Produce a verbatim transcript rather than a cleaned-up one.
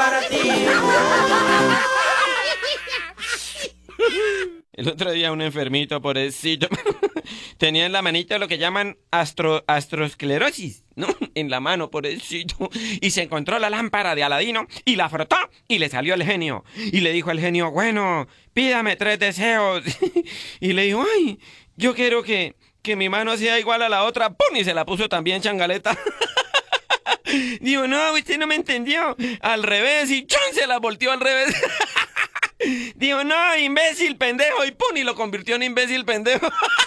para ti. El otro día un enfermito, pobrecito, tenía en la manita lo que llaman astro, astroesclerosis, ¿no? En la mano, pobrecito. Y se encontró la lámpara de Aladino y la frotó y le salió el genio. Y le dijo al genio, bueno, pídame tres deseos. Y le dijo, ay, yo quiero que, que mi mano sea igual a la otra. ¡Pum! Y se la puso también changaleta. Digo, no, usted no me entendió. Al revés y ¡chun! Se la volteó al revés. Digo, no, imbécil, pendejo, y pum, y lo convirtió en imbécil, pendejo.